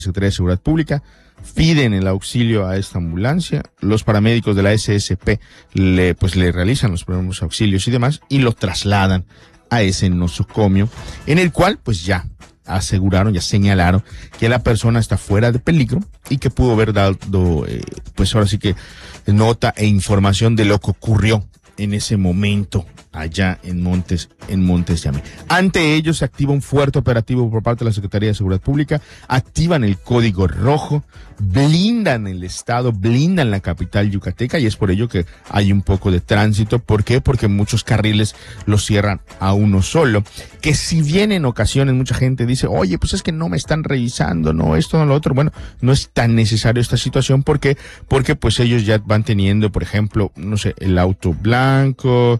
Secretaría de Seguridad Pública, piden el auxilio a esta ambulancia, los paramédicos de la SSP le realizan los primeros auxilios y demás, y lo trasladan a ese nosocomio, en el cual pues ya aseguraron, ya señalaron que la persona está fuera de peligro y que pudo haber dado, pues ahora sí que nota e información de lo que ocurrió en ese momento allá en Montes Llame. Ante ello se activa un fuerte operativo por parte de la Secretaría de Seguridad Pública, activan el código rojo, blindan el estado, blindan la capital yucateca, y es por ello que hay un poco de tránsito. ¿Por qué? Porque muchos carriles los cierran a uno solo, que si bien en ocasiones mucha gente dice, oye, pues es que no me están revisando, no esto, no lo otro, bueno, no es tan necesario esta situación. ¿Por qué? Porque pues ellos ya van teniendo, por ejemplo, no sé, el auto blanco,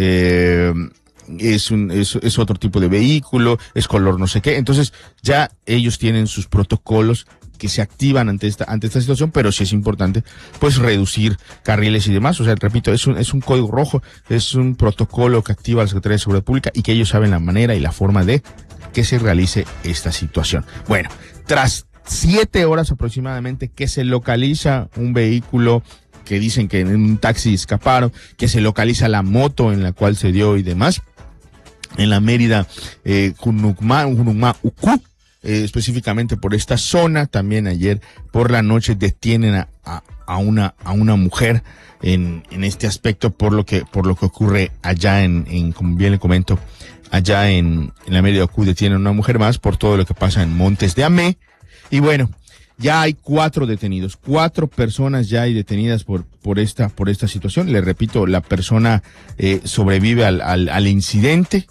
es otro tipo de vehículo, es color no sé qué, entonces ya ellos tienen sus protocolos que se activan ante esta situación, pero sí es importante pues reducir carriles y demás. O sea, repito, es un código rojo, es un protocolo que activa la Secretaría de Seguridad Pública y que ellos saben la manera y la forma de que se realice esta situación. Bueno, tras 7 horas aproximadamente que se localiza un vehículo que dicen que en un taxi escaparon, que se localiza la moto en la cual se dio y demás, en la Mérida Junucma-Ucú, específicamente por esta zona. También ayer por la noche detienen a una mujer en este aspecto por lo que ocurre allá en como bien le comento, allá en la Mérida Ucú detienen a una mujer más por todo lo que pasa en Montes de Amé. Y bueno, ya hay 4 detenidos, 4 personas ya hay detenidas por esta situación. Le repito, la persona sobrevive al incidente,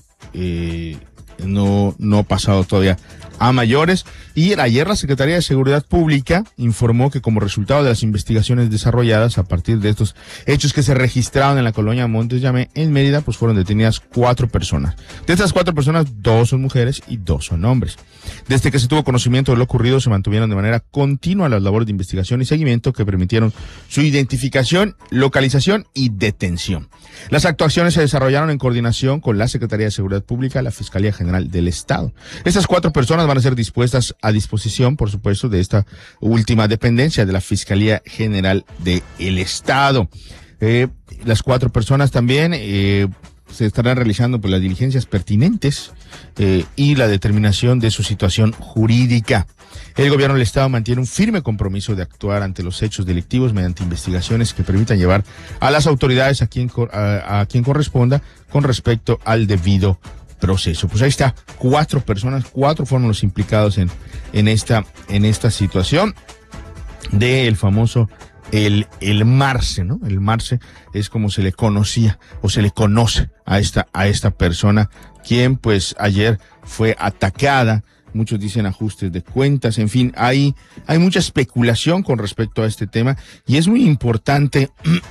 no ha pasado todavía a mayores. Y ayer la Secretaría de Seguridad Pública informó que como resultado de las investigaciones desarrolladas a partir de estos hechos que se registraron en la colonia Montes Llame en Mérida, pues fueron detenidas 4 personas. De estas 4 personas, 2 son mujeres y 2 son hombres. Desde que se tuvo conocimiento de lo ocurrido, se mantuvieron de manera continua las labores de investigación y seguimiento que permitieron su identificación, localización y detención. Las actuaciones se desarrollaron en coordinación con la Secretaría de Seguridad Pública, la Fiscalía General del Estado. Estas 4 personas van a ser dispuestas a disposición, por supuesto, de esta última dependencia de la Fiscalía General del Estado. Las 4 personas también se estarán realizando pues las diligencias pertinentes y la determinación de su situación jurídica. El gobierno del Estado mantiene un firme compromiso de actuar ante los hechos delictivos mediante investigaciones que permitan llevar a las autoridades a quien corresponda con respecto al debido proceso. Pues ahí está, 4 personas, 4 fueron los implicados en esta situación del famoso el Marce, ¿no? El Marce es como se le conocía o se le conoce a esta persona, quien pues ayer fue atacada. Muchos dicen ajustes de cuentas, en fin, hay mucha especulación con respecto a este tema y es muy importante,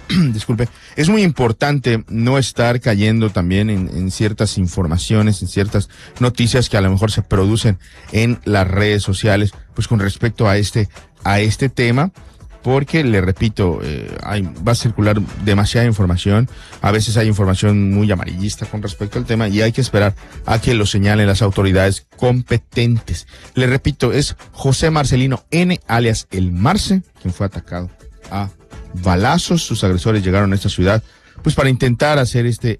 es muy importante no estar cayendo también en ciertas informaciones, en ciertas noticias que a lo mejor se producen en las redes sociales, pues con respecto a este tema. Porque, le repito, va a circular demasiada información, a veces hay información muy amarillista con respecto al tema y hay que esperar a que lo señalen las autoridades competentes. Le repito, es José Marcelino N., alias El Marce, quien fue atacado a balazos. Sus agresores llegaron a esta ciudad pues para intentar hacer este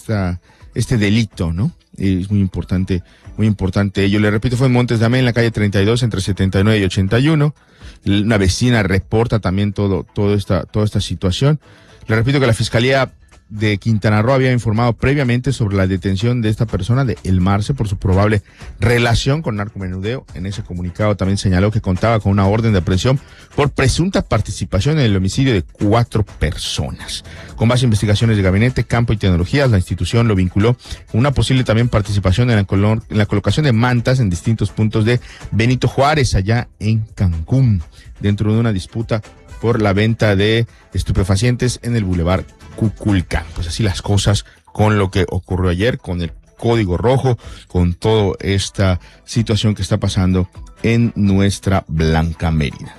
delito, ¿no? Es muy importante ello. Le repito, fue en Montes de Amé, en la calle 32, entre 79 y 81. Una vecina reporta también toda esta situación. Le repito que la Fiscalía de Quintana Roo había informado previamente sobre la detención de esta persona, de El Marce, por su probable relación con narcomenudeo. En ese comunicado también señaló que contaba con una orden de aprehensión por presunta participación en el homicidio de 4 personas. Con base en investigaciones de gabinete, campo y tecnologías, la institución lo vinculó con una posible también participación en la colocación de mantas en distintos puntos de Benito Juárez, allá en Cancún, dentro de una disputa por la venta de estupefacientes en el Boulevard Cuculcán. Pues así las cosas con lo que ocurrió ayer, con el código rojo, con toda esta situación que está pasando en nuestra Blanca Mérida.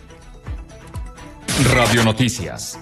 Radio Noticias.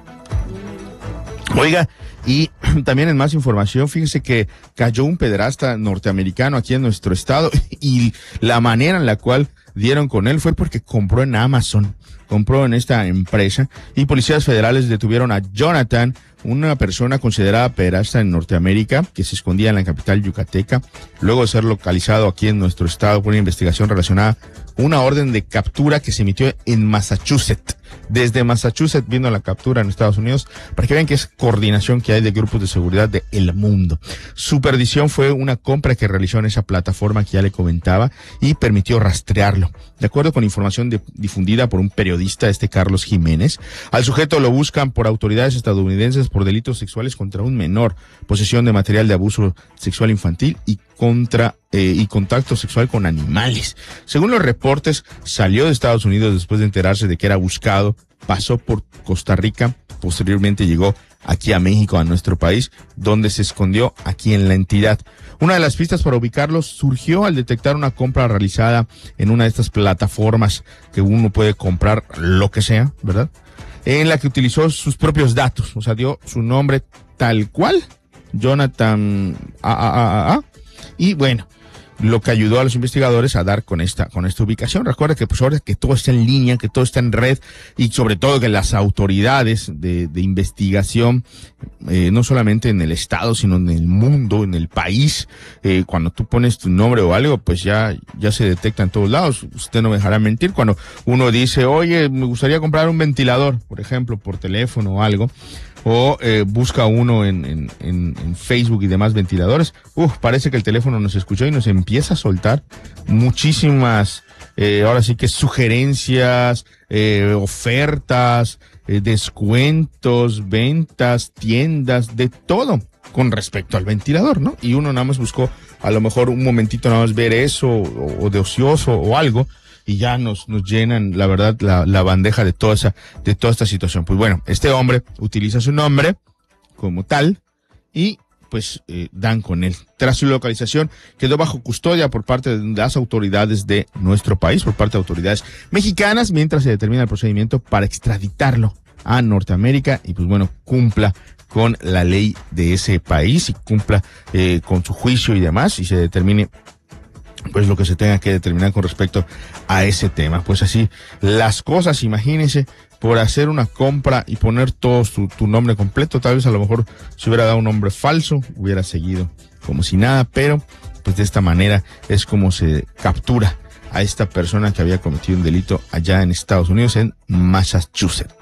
Oiga, y también en más información, fíjese que cayó un pederasta norteamericano aquí en nuestro estado y la manera en la cual dieron con él fue porque compró en Amazon, compró en esta empresa, y policías federales detuvieron a Jonathan, una persona considerada pederasta en Norteamérica, que se escondía en la capital yucateca, luego de ser localizado aquí en nuestro estado por una investigación relacionada con una orden de captura que se emitió en Massachusetts. Desde Massachusetts vino la captura en Estados Unidos, para que vean que es coordinación que hay de grupos de seguridad de el mundo. Su perdición fue una compra que realizó en esa plataforma que ya le comentaba y permitió rastrearlo. De acuerdo con información difundida por un periodista, Carlos Jiménez, al sujeto lo buscan por autoridades estadounidenses por delitos sexuales contra un menor, posesión de material de abuso sexual infantil y contacto sexual con animales. Según los reportes, salió de Estados Unidos después de enterarse de que era buscado, pasó por Costa Rica, posteriormente llegó aquí a México, a nuestro país, donde se escondió aquí en la entidad. Una de las pistas para ubicarlos surgió al detectar una compra realizada en una de estas plataformas que uno puede comprar lo que sea, ¿verdad? En la que utilizó sus propios datos, o sea, dio su nombre tal cual, Jonathan y bueno, lo que ayudó a los investigadores a dar con esta ubicación. Recuerda que pues ahora que todo está en línea, que todo está en red, y sobre todo que las autoridades de investigación, no solamente en el estado, sino en el mundo, en el país, cuando tú pones tu nombre o algo, pues ya se detecta en todos lados. Usted no me dejará mentir. Cuando uno dice, oye, me gustaría comprar un ventilador, por ejemplo, por teléfono o algo, o busca uno en Facebook y demás ventiladores, parece que el teléfono nos escuchó y nos empieza a soltar muchísimas, ahora sí que sugerencias, ofertas, descuentos, ventas, tiendas, de todo con respecto al ventilador, ¿no? Y uno nada más buscó a lo mejor un momentito nada más ver eso o de ocioso o algo, y ya nos llenan, la verdad, la bandeja de toda esta situación. Pues bueno, este hombre utiliza su nombre como tal y pues dan con él. Tras su localización, quedó bajo custodia por parte de las autoridades de nuestro país, por parte de autoridades mexicanas, mientras se determina el procedimiento para extraditarlo a Norteamérica y pues bueno, cumpla con la ley de ese país y cumpla con su juicio y demás, y se determine pues lo que se tenga que determinar con respecto a ese tema. Pues así las cosas, imagínense, por hacer una compra y poner todo tu nombre completo, tal vez a lo mejor si hubiera dado un nombre falso, hubiera seguido como si nada, pero pues de esta manera es como se captura a esta persona que había cometido un delito allá en Estados Unidos, en Massachusetts.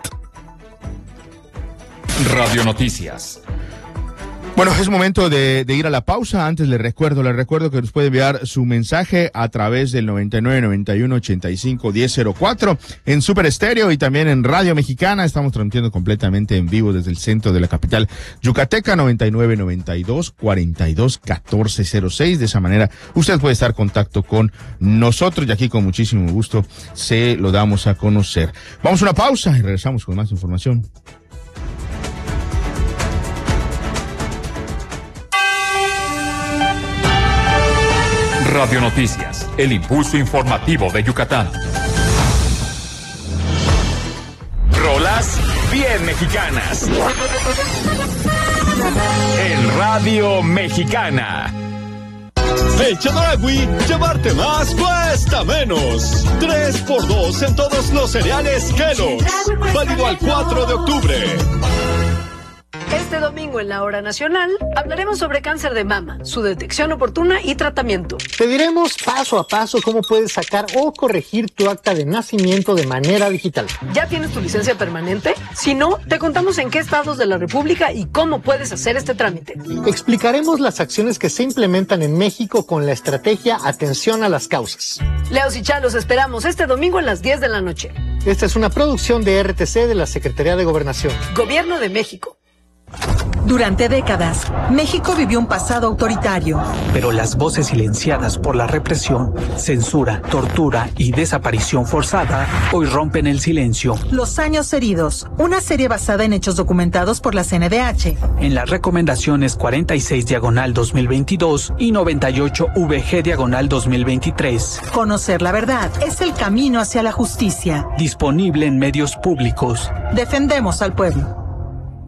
Radio Noticias. Bueno, es momento de ir a la pausa. Antes le recuerdo que nos puede enviar su mensaje a través del 9991-85-1004 en Super Estéreo y también en Radio Mexicana. Estamos transmitiendo completamente en vivo desde el centro de la capital yucateca, 9992-421406. De esa manera usted puede estar en contacto con nosotros y aquí con muchísimo gusto se lo damos a conocer. Vamos a una pausa y regresamos con más información. Radio Noticias, el impulso informativo de Yucatán. Rolas bien mexicanas. En Radio Mexicana. Fecha Dragui, llevarte más cuesta menos. 3x2 en todos los cereales Kellogg's. Válido al 4 de octubre. Este domingo en la Hora Nacional hablaremos sobre cáncer de mama, su detección oportuna y tratamiento. Te diremos paso a paso cómo puedes sacar o corregir tu acta de nacimiento de manera digital. ¿Ya tienes tu licencia permanente? Si no, te contamos en qué estados de la República y cómo puedes hacer este trámite. Explicaremos las acciones que se implementan en México con la estrategia Atención a las Causas. Leos y Chá, los esperamos este domingo a las 10 de la noche. Esta es una producción de RTC de la Secretaría de Gobernación. Gobierno de México. Durante décadas, México vivió un pasado autoritario. Pero las voces silenciadas por la represión, censura, tortura y desaparición forzada hoy rompen el silencio. Los años heridos, una serie basada en hechos documentados por la CNDH. En las recomendaciones 46/2022 y 98/VG/2023. Conocer la verdad es el camino hacia la justicia. Disponible en medios públicos. Defendemos al pueblo.